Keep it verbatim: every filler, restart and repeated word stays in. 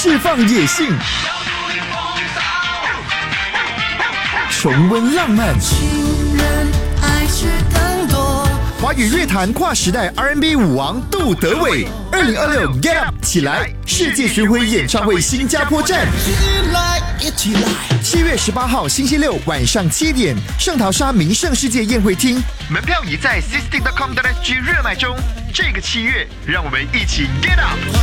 释放野性，重温浪漫。 情人爱是更多。 华语乐坛跨时代 R and B 舞王杜德伟，二零二六 Get Up 起来世界巡回演唱会新加坡站， 起来一起来！ 七月十八号星期六晚上七点，圣淘沙名胜世界宴会厅，门票已在 system dot com dot s g 热卖中。这个七月，让我们一起 Get Up！